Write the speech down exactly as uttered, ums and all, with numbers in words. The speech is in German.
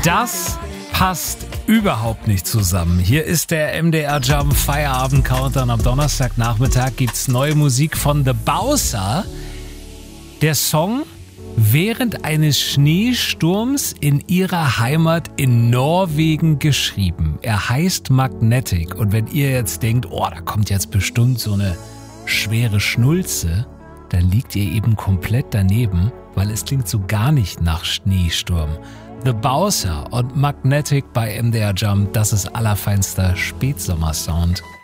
Das passt überhaupt nicht zusammen. Hier ist der M D R Jump Feierabend Countdown. Am Donnerstagnachmittag gibt's neue Musik von The Bowser. Der Song während eines Schneesturms in ihrer Heimat in Norwegen geschrieben. Er heißt Magnetic. Und wenn ihr jetzt denkt, oh, da kommt jetzt bestimmt so eine schwere Schnulze, dann liegt ihr eben komplett daneben, weil es klingt so gar nicht nach Schneesturm. The Bowser und Magnetic bei M D R Jump, das ist allerfeinster Spätsommersound.